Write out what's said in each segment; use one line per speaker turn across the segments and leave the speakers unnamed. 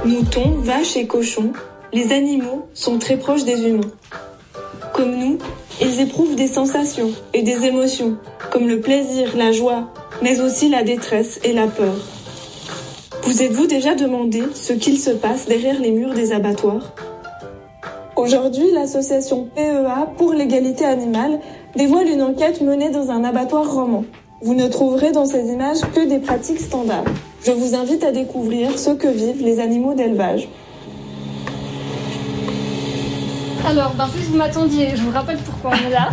Moutons, vaches et cochons, les animaux sont très proches des humains. Comme nous, ils éprouvent des sensations et des émotions, comme le plaisir, la joie, mais aussi la détresse et la peur. Vous êtes-vous déjà demandé ce qu'il se passe derrière les murs des abattoirs ? Aujourd'hui, l'association PEA pour l'égalité animale dévoile une enquête menée dans un abattoir roman. Vous ne trouverez dans ces images que des pratiques standards. Je vous invite à découvrir ce que vivent les animaux d'élevage.
Alors, plus vous m'attendiez, je vous rappelle pourquoi on est là.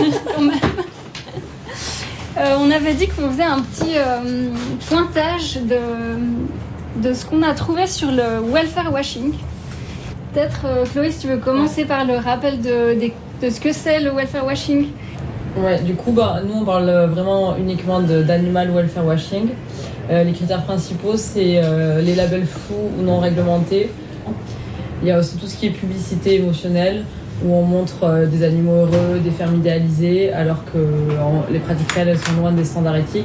On avait dit qu'on faisait un petit pointage de ce qu'on a trouvé sur le welfare washing. Peut-être, Chloé, si tu veux commencer par le rappel de ce que c'est le welfare washing.
Ouais, du coup, nous on parle vraiment uniquement d'animal welfare washing. Les critères principaux, c'est les labels flous ou non réglementés. Il y a aussi tout ce qui est publicité émotionnelle, où on montre des animaux heureux, des fermes idéalisées, alors que les pratiques réelles, elles sont loin des standards éthiques.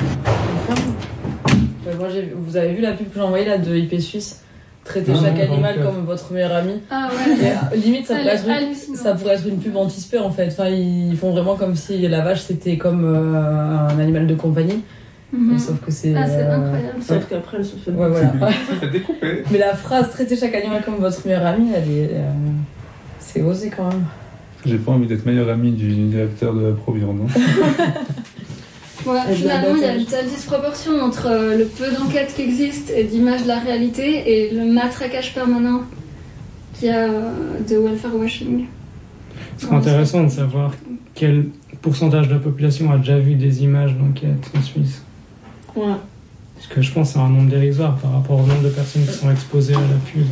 Moi, vous avez vu la pub que j'ai envoyée là, de IP Suisse ? Traiter chaque animal comme votre meilleur ami.
Ah ouais.
Et, limite, ça pourrait être une pub anti-spé en fait. Enfin, ils font vraiment comme si la vache c'était comme un animal de compagnie.
Mm-hmm.
Sauf que c'est.
Ah, c'est incroyable.
Sauf qu'après, elle se fait.
Ouais, voilà.
découper.
Mais la phrase traiter chaque animal comme votre meilleur ami, elle est. C'est osé quand même.
J'ai pas envie d'être meilleur ami du directeur de Proviande.
Ouais, finalement, il y a une telle disproportion entre le peu d'enquêtes qui existent et d'images de la réalité et le matraquage permanent qu'il y a de welfare washing.
Ce serait intéressant de savoir quel pourcentage de la population a déjà vu des images d'enquête en Suisse.
Ouais.
Parce que je pense que c'est un nombre dérisoire par rapport au nombre de personnes qui sont exposées à la pub.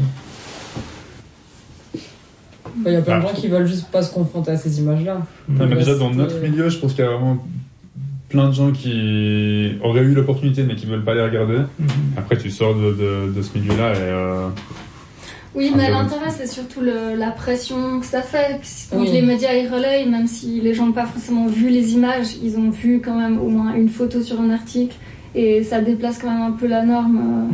Il y a plein de gens qui veulent juste pas se confronter à ces images-là.
Mais déjà, dans notre milieu, je pense qu'il y a vraiment plein de gens qui auraient eu l'opportunité mais qui veulent pas les regarder. Après, tu sors de ce milieu-là et...
Oui, mais l'intérêt, c'est surtout la pression que ça fait. Quand les médias y relayent, même si les gens n'ont pas forcément vu les images, ils ont vu quand même au moins une photo sur un article et ça déplace quand même un peu la norme.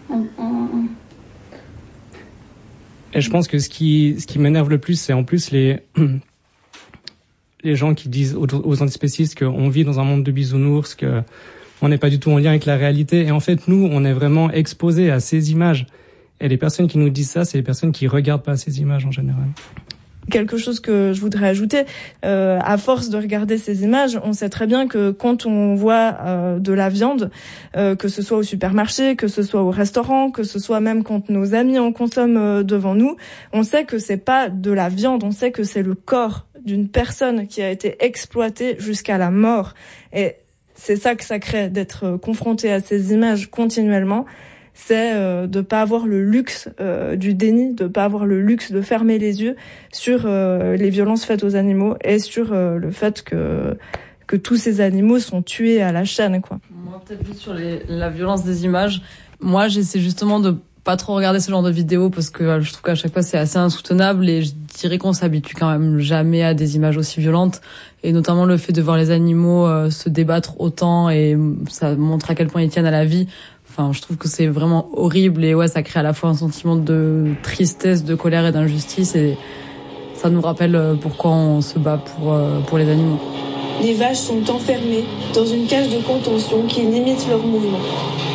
Et je pense que ce qui m'énerve le plus, c'est en plus les gens qui disent aux antispécistes qu'on vit dans un monde de bisounours, que on n'est pas du tout en lien avec la réalité. Et en fait, nous, on est vraiment exposés à ces images. Et les personnes qui nous disent ça, c'est les personnes qui regardent pas ces images en général.
Quelque chose que je voudrais ajouter, à force de regarder ces images, on sait très bien que quand on voit de la viande, que ce soit au supermarché, que ce soit au restaurant, que ce soit même quand nos amis en consomment devant nous, on sait que c'est pas de la viande, on sait que c'est le corps d'une personne qui a été exploitée jusqu'à la mort. Et c'est ça que ça crée, d'être confronté à ces images continuellement. C'est de pas avoir le luxe du déni, de pas avoir le luxe de fermer les yeux sur les violences faites aux animaux et sur le fait que tous ces animaux sont tués à la chaîne, quoi.
Moi, peut-être juste sur la violence des images. Moi, j'essaie justement de pas trop regarder ce genre de vidéos parce que je trouve qu'à chaque fois c'est assez insoutenable et je dirais qu'on s'habitue quand même jamais à des images aussi violentes et notamment le fait de voir les animaux se débattre autant et ça montre à quel point ils tiennent à la vie. Enfin, je trouve que c'est vraiment horrible et ça crée à la fois un sentiment de tristesse, de colère et d'injustice et ça nous rappelle pourquoi on se bat pour les animaux.
Les vaches sont enfermées dans une cage de contention qui limite leur mouvement.